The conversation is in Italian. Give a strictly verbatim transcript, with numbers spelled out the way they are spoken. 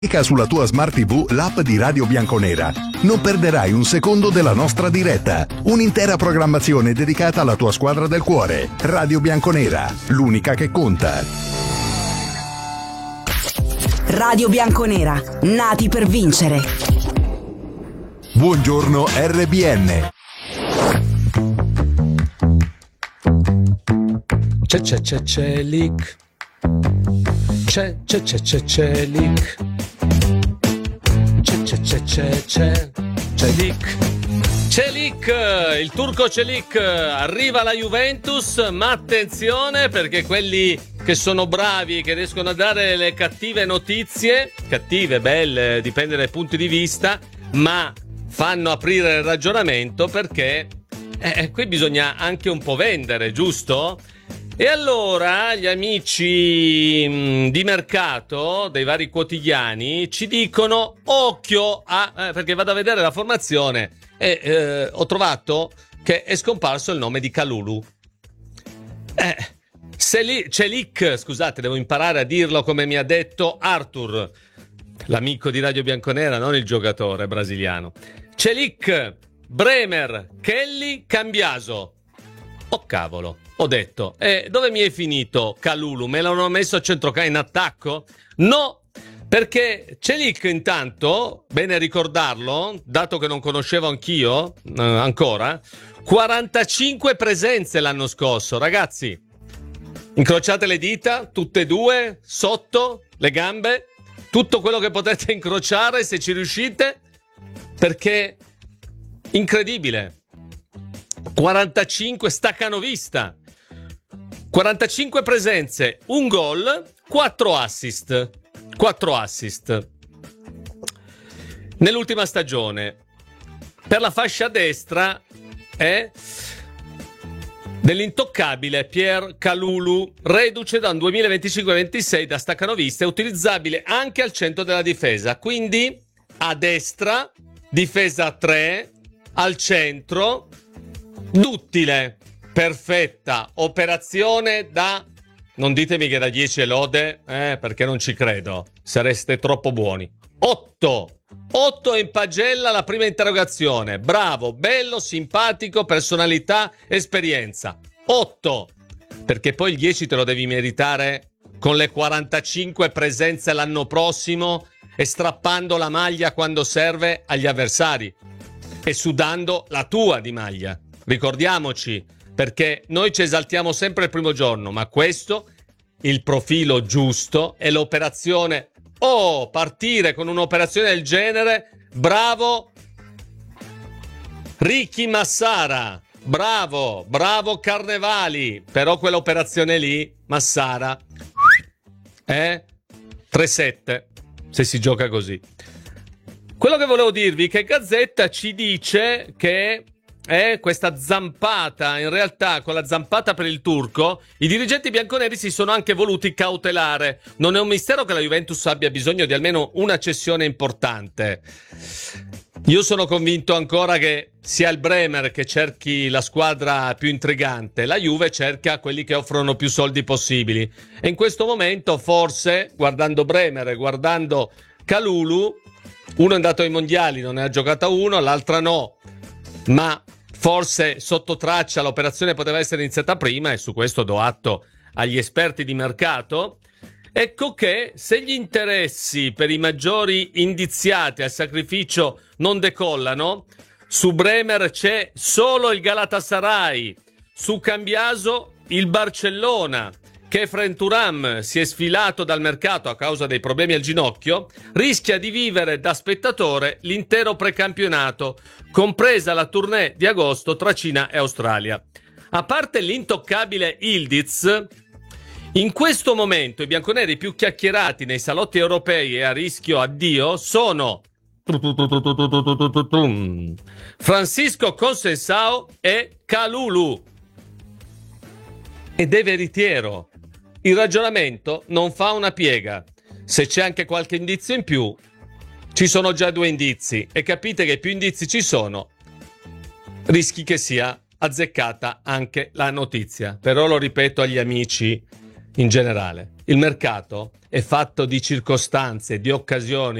Scarica sulla tua Smart ti vu l'app di Radio Bianconera. Non perderai un secondo della nostra diretta. Un'intera programmazione dedicata alla tua squadra del cuore. Radio Bianconera, l'unica che conta. Radio Bianconera, nati per vincere. Buongiorno R B N. C'è c'è c'è c'è Lick. C'è c'è c'è c'è c'è Lick. C'è c'è c'è c'è c'è c'è Lick. C'è Lick, il turco Çelik arriva alla Juventus, ma attenzione perché quelli che sono bravi, che riescono a dare le cattive notizie, cattive, belle, dipende dai punti di vista, ma fanno aprire il ragionamento perché eh, qui bisogna anche un po' vendere, giusto? E allora gli amici mh, di mercato dei vari quotidiani ci dicono occhio a... Eh, perché vado a vedere la formazione e eh, ho trovato che è scomparso il nome di Kalulu. Eh, Çelik, scusate, devo imparare a dirlo come mi ha detto Arthur, l'amico di Radio Bianconera, non il giocatore brasiliano. Çelik, Bremer, Kelly, Cambiaso. Oh cavolo, ho detto, e eh, dove mi è finito Kalulu? Me l'hanno messo a centrocampo in attacco? No, perché Çelik intanto, bene ricordarlo, dato che non conoscevo anch'io eh, ancora, quarantacinque presenze l'anno scorso, ragazzi. Incrociate le dita, tutte e due, sotto le gambe, tutto quello che potete incrociare se ci riuscite, perché incredibile. quarantacinque staccanovista, quarantacinque presenze, un gol, quattro assist, quattro assist nell'ultima stagione. Per la fascia destra è dell'intoccabile Pierre Kalulu, reduce da un duemilaventicinque ventisei da staccanovista e utilizzabile anche al centro della difesa, quindi a destra, difesa a tre, al centro, duttile, perfetta, operazione da... non ditemi che da dieci lode, eh, perché non ci credo, sareste troppo buoni. otto, otto in pagella la prima interrogazione, bravo, bello, simpatico, personalità, esperienza. otto, perché poi il dieci te lo devi meritare con le quarantacinque presenze l'anno prossimo e strappando la maglia quando serve agli avversari e sudando la tua di maglia. Ricordiamoci, perché noi ci esaltiamo sempre il primo giorno, ma questo, il profilo giusto e l'operazione. Oh, partire con un'operazione del genere, bravo Ricky Massara, bravo, bravo Carnevali, però quell'operazione lì, Massara, eh, tre sette, se si gioca così. Quello che volevo dirvi è che Gazzetta ci dice che eh, questa zampata, in realtà con la zampata per il turco, i dirigenti bianconeri si sono anche voluti cautelare. Non è un mistero che la Juventus abbia bisogno di almeno una cessione importante. Io sono convinto ancora che sia il Bremer che cerchi la squadra più intrigante, la Juve cerca quelli che offrono più soldi possibili. E in questo momento forse, guardando Bremer e guardando Kalulu, uno è andato ai mondiali, non ne ha giocata uno, l'altra no, ma forse sotto traccia l'operazione poteva essere iniziata prima e su questo do atto agli esperti di mercato. Ecco che se gli interessi per i maggiori indiziati al sacrificio non decollano, su Bremer c'è solo il Galatasaray, su Cambiaso il Barcellona, che Thuram si è sfilato dal mercato a causa dei problemi al ginocchio, rischia di vivere da spettatore l'intero precampionato, compresa la tournée di agosto tra Cina e Australia. A parte l'intoccabile Yildiz, in questo momento i bianconeri più chiacchierati nei salotti europei e a rischio addio sono Francisco Conceição e Kalulu. Ed è veritiero. Il ragionamento non fa una piega. Se c'è anche qualche indizio in più, ci sono già due indizi e capite che più indizi ci sono, rischi che sia azzeccata anche la notizia. Però lo ripeto agli amici in generale. Il mercato è fatto di circostanze, di occasioni,